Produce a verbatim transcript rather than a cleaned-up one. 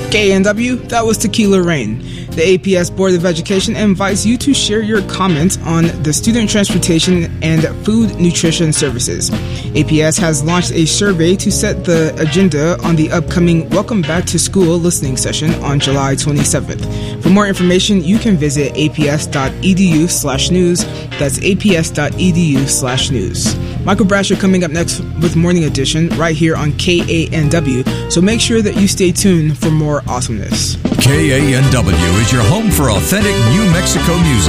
K A N W, that was Tequila Rain. The A P S Board of Education invites you to share your comments on the student transportation and food nutrition services. A P S has launched a survey to set the agenda on the upcoming Welcome Back to School listening session on July twenty-seventh. For more information, you can visit aps.edu slash news. That's aps.edu slash news. Michael Brasher coming up next with Morning Edition right here on K A N W, so make sure that you stay tuned for more awesomeness. K A N W is your home for authentic New Mexico music.